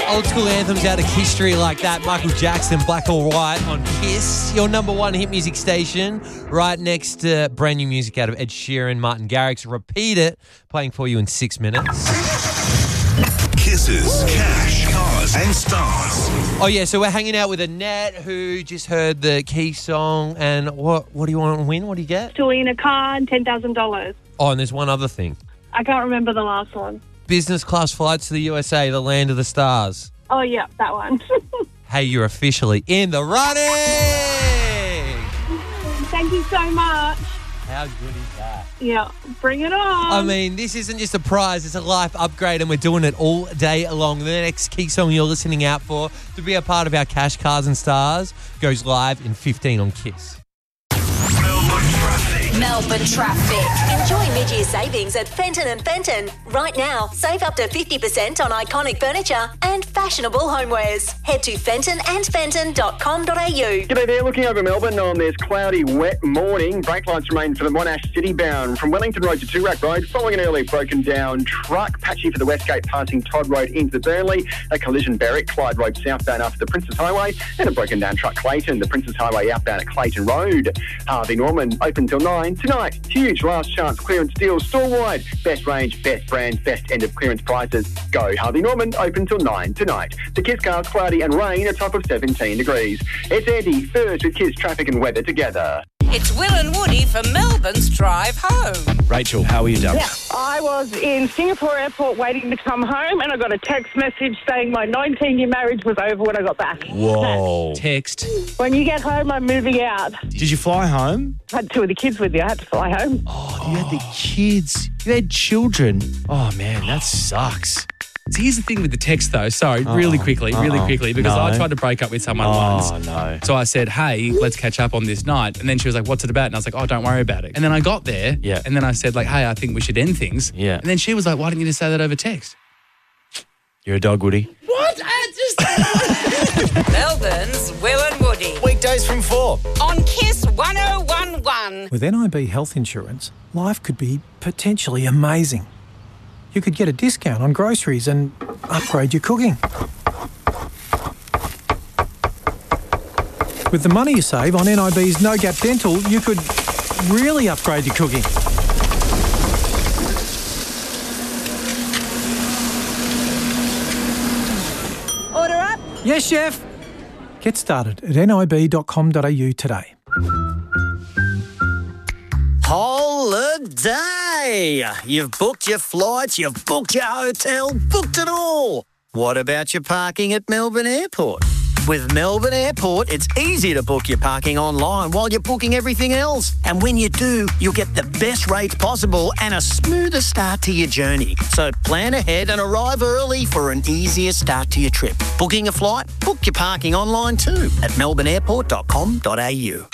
Old school anthems out of history like that. Michael Jackson, Black or White on Kiss, your number one hit music station. Right next to brand new music out of Ed Sheeran, Martin Garrix. Repeat It, playing for you in 6 minutes. Kisses, cash, cars, and stars. Oh yeah, so we're hanging out with Annette, who just heard the Key song. And what do you want to win? What do you get? To win a car and $10,000. Oh, and there's one other thing. I can't remember the last one. Business class flights to the USA, the land of the stars. Oh, yeah, that one. Hey, you're officially in the running! Thank you so much. How good is that? Yeah, bring it on. I mean, this isn't just a prize, it's a life upgrade, and we're doing it all day long. The next Key song you're listening out for to be a part of our Cash, Cars and Stars goes live in 15 on Kiss. Melbourne traffic. Enjoy mid-year savings at Fenton & Fenton. Right now, save up to 50% on iconic furniture and fashionable homewares. Head to fentonandfenton.com.au. G'day there, looking over Melbourne on this cloudy, wet morning. Brake lights remain for the Monash City bound from Wellington Road to Toorak Road, following an early broken down truck. Patchy for the Westgate passing Todd Road into the Burnley. A collision Berwick, Clyde Road southbound after the Princes Highway, and a broken down truck Clayton, the Princes Highway outbound at Clayton Road. Harvey Norman open till 9 tonight. Huge last chance clearance deals store-wide. Best range, best brand, best end of clearance prices. Go Harvey Norman open till 9 tonight. The Kiss cars cloudy and rain, a top of 17 degrees. It's Andy first with Kiss traffic and weather together. It's Will and Woody for Melbourne's Drive Home. Rachel, how are you, darling? Yeah, I was in Singapore airport waiting to come home, and I got a text message saying my 19-year marriage was over when I got back. Whoa. Text. When you get home, I'm moving out. Did you fly home? I had two of the kids with you. I had to fly home. Oh, you had the kids. You had children. Oh, man, that sucks. So here's the thing with the text, though. Sorry, really quickly, because I tried to break up with someone once. Oh, no. So I said, hey, let's catch up on this night. And then she was like, what's it about? And I was like, oh, don't worry about it. And then I got there. Yeah. And then I said, like, hey, I think we should end things. Yeah. And then she was like, why didn't you just say that over text? You're a dog, Woody. What? Melbourne's Will and Woody. Weekdays from 4. On Kiss 1011. With NIB Health Insurance, life could be potentially amazing. You could get a discount on groceries and upgrade your cooking. With the money you save on NIB's No Gap Dental, you could really upgrade your cooking. Order up. Yes, chef. Get started at nib.com.au today. Holiday! You've booked your flights, you've booked your hotel, booked it all. What about your parking at Melbourne Airport? With Melbourne Airport, it's easy to book your parking online while you're booking everything else. And when you do, you'll get the best rates possible and a smoother start to your journey. So plan ahead and arrive early for an easier start to your trip. Booking a flight? Book your parking online too at melbourneairport.com.au.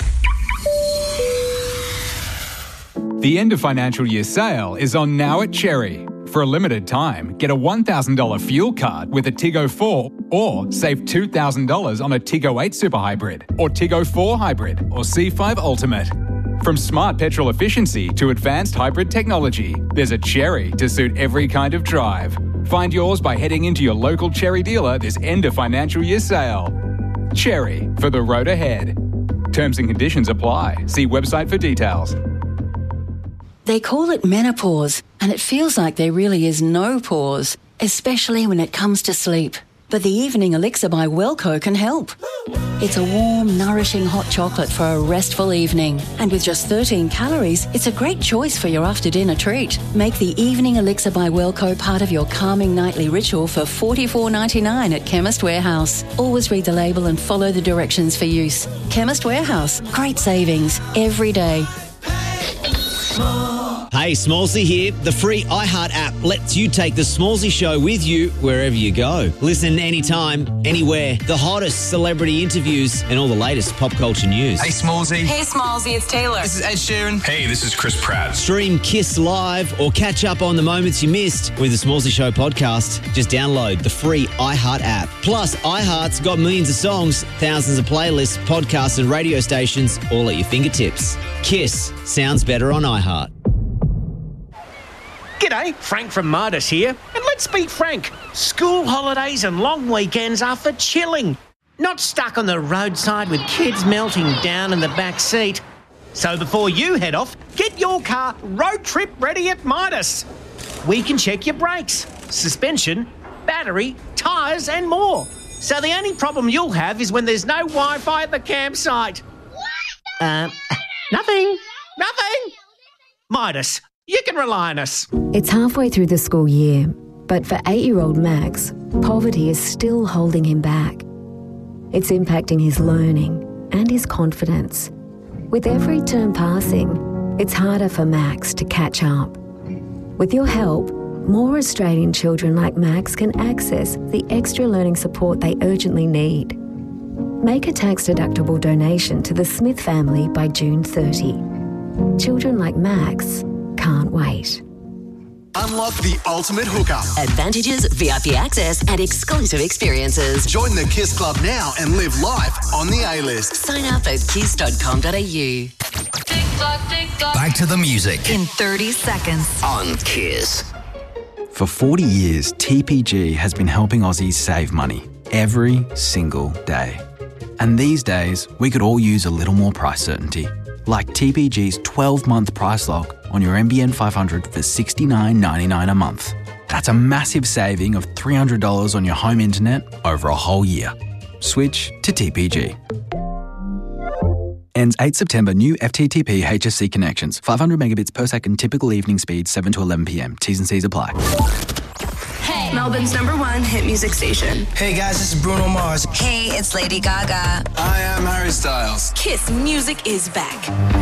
The end of financial year sale is on now at Cherry. For a limited time, get a $1,000 fuel card with a Tiggo 4 or save $2,000 on a Tiggo 8 Super Hybrid or Tiggo 4 Hybrid or C5 Ultimate. From smart petrol efficiency to advanced hybrid technology, there's a Cherry to suit every kind of drive. Find yours by heading into your local Cherry dealer this end of financial year sale. Cherry, for the road ahead. Terms and conditions apply. See website for details. They call it menopause, and it feels like there really is no pause, especially when it comes to sleep. But the Evening Elixir by Wellco can help. It's a warm, nourishing hot chocolate for a restful evening. And with just 13 calories, it's a great choice for your after-dinner treat. Make the Evening Elixir by Wellco part of your calming nightly ritual for $44.99 at Chemist Warehouse. Always read the label and follow the directions for use. Chemist Warehouse. Great savings every day. Hey, Smallsy here. The free iHeart app lets you take the Smallsy show with you wherever you go. Listen anytime, anywhere. The hottest celebrity interviews and all the latest pop culture news. Hey, Smallsy. Hey, Smallsy, it's Taylor. This is Ed Sheeran. Hey, this is Chris Pratt. Stream Kiss Live or catch up on the moments you missed with the Smallsy Show podcast. Just download the free iHeart app. Plus, iHeart's got millions of songs, thousands of playlists, podcasts and radio stations all at your fingertips. Kiss sounds better on iHeart. G'day, Frank from Midas here. And let's be frank, school holidays and long weekends are for chilling, not stuck on the roadside with kids melting down in the back seat. So before you head off, get your car road trip ready at Midas. We can check your brakes, suspension, battery, tyres and more. So the only problem you'll have is when there's no Wi-Fi at the campsite. Nothing. Midas, you can rely on us. It's halfway through the school year, but for 8-year-old Max, poverty is still holding him back. It's impacting his learning and his confidence. With every term passing, it's harder for Max to catch up. With your help, more Australian children like Max can access the extra learning support they urgently need. Make a tax-deductible donation to the Smith family by June 30. Children like Max can't wait. Unlock the ultimate hookup. Advantages, VIP access, and exclusive experiences. Join the Kiss Club now and live life on the A-list. Sign up at kiss.com.au. Back to the music. In 30 seconds. On Kiss. For 40 years, TPG has been helping Aussies save money every single day. And these days, we could all use a little more price certainty. Like TPG's 12-month price lock on your NBN 500 for $69.99 a month. That's a massive saving of $300 on your home internet over a whole year. Switch to TPG. Ends 8 September. New FTTP HSC connections. 500 megabits per second. Typical evening speed 7 to 11 p.m. T's and C's apply. Hey, Melbourne's #1 hit music station. Hey guys, this is Bruno Mars. Hey, it's Lady Gaga. I am Harry Styles. Kiss Music is back.